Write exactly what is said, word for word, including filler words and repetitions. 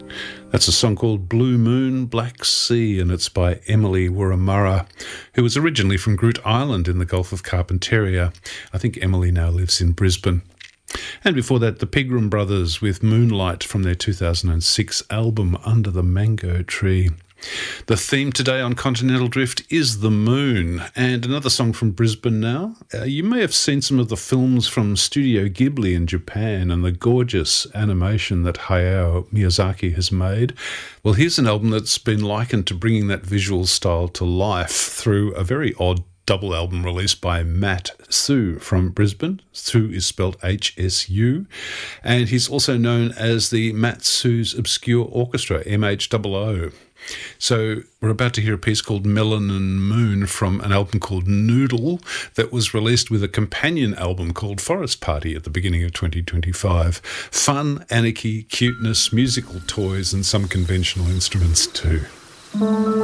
That's a song called Blue Moon, Black Sea, and it's by Emily Wurramurra, who was originally from Groote Eylandt in the Gulf of Carpentaria. I think Emily now lives in Brisbane. And before that, the Pegram Brothers with Moonlight from their two thousand six album Under the Mango Tree. The theme today on Continental Drift is the moon, and another song from Brisbane now. Uh, you may have seen some of the films from Studio Ghibli in Japan and the gorgeous animation that Hayao Miyazaki has made. Well, here's an album that's been likened to bringing that visual style to life through a very odd double album released by Matt Hsu from Brisbane. Hsu is spelled H S U. And he's also known as the Matt Hsu's Obscure Orchestra, M H O O. So we're about to hear a piece called Melanin Moon from an album called Noodle that was released with a companion album called Forest Party at the beginning of twenty twenty-five. Fun, anarchy, cuteness, musical toys, and some conventional instruments too.